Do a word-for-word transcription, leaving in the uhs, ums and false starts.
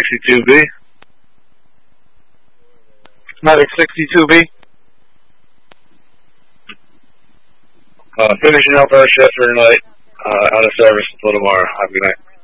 sixty-two B. Medic sixty-two B. Uh, finishing up our shift for tonight. Uh, out of service until tomorrow. Have a good night.